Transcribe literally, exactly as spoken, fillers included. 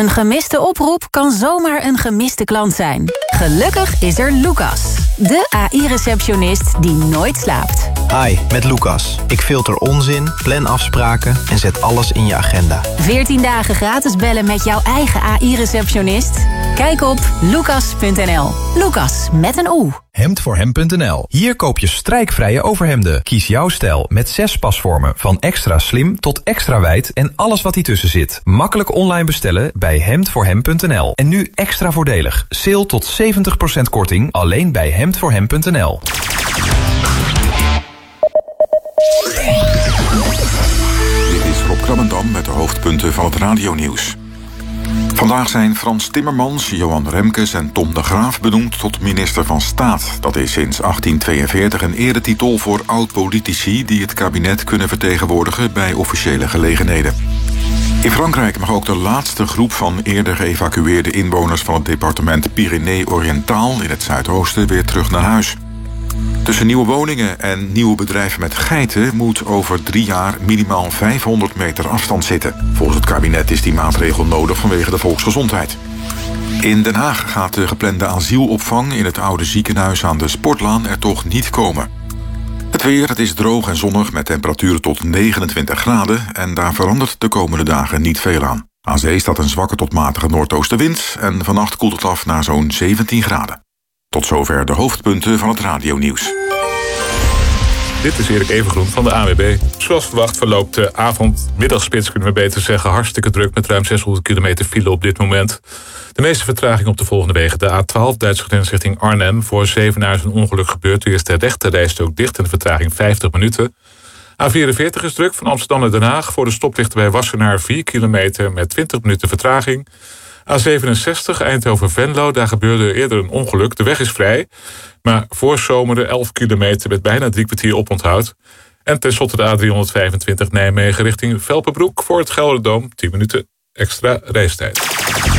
Een gemiste oproep kan zomaar een gemiste klant zijn. Gelukkig is er Lucas, de A I-receptionist die nooit slaapt. Hi, met Lucas. Ik filter onzin, plan afspraken en zet alles in je agenda. veertien dagen gratis bellen met jouw eigen A I-receptionist? Kijk op lucas punt n l. Lucas, met een O. hemd voor hem punt n l. Hier koop je strijkvrije overhemden. Kies jouw stijl met zes pasvormen. Van extra slim tot extra wijd en alles wat tussen zit. Makkelijk online bestellen bij hemd voor hem punt n l. En nu extra voordelig. Sale tot zeventig procent korting alleen bij hemd voor hem punt n l. Dit is Rob Krabbendam met de hoofdpunten van het radionieuws. Vandaag zijn Frans Timmermans, Johan Remkes en Tom de Graaf benoemd tot minister van Staat. Dat is sinds achttien tweeënveertig een eretitel voor oud-politici die het kabinet kunnen vertegenwoordigen bij officiële gelegenheden. In Frankrijk mag ook de laatste groep van eerder geëvacueerde inwoners van het departement Pyrénées-Orientaal in het zuidoosten weer terug naar huis. Tussen nieuwe woningen en nieuwe bedrijven met geiten moet over drie jaar minimaal vijfhonderd meter afstand zitten. Volgens het kabinet is die maatregel nodig vanwege de volksgezondheid. In Den Haag gaat de geplande asielopvang in het oude ziekenhuis aan de Sportlaan er toch niet komen. Het weer, het is droog en zonnig met temperaturen tot negenentwintig graden en daar verandert de komende dagen niet veel aan. Aan zee staat een zwakke tot matige noordoostenwind en vannacht koelt het af naar zo'n zeventien graden. Tot zover de hoofdpunten van het radionieuws. Dit is Erik Evengroen van de A W B. Zoals verwacht verloopt de avond-middagspits, kunnen we beter zeggen, hartstikke druk met ruim zeshonderd kilometer file op dit moment. De meeste vertraging op de volgende wegen. De A twaalf, Duitse grens richting Arnhem. Voor Zevenaar is een ongeluk gebeurd. Toen is de rechte rijstrook dicht en de vertraging vijftig minuten. A vierenveertig is druk van Amsterdam naar Den Haag. Voor de stoplichten bij Wassenaar vier kilometer met twintig minuten vertraging. A zevenenzestig, Eindhoven-Venlo, daar gebeurde eerder een ongeluk. De weg is vrij, maar voor Zomeren elf kilometer met bijna drie kwartier oponthoud. En tenslotte de A driehonderdvijfentwintig Nijmegen richting Velpenbroek voor het Gelderdoom, tien minuten extra reistijd.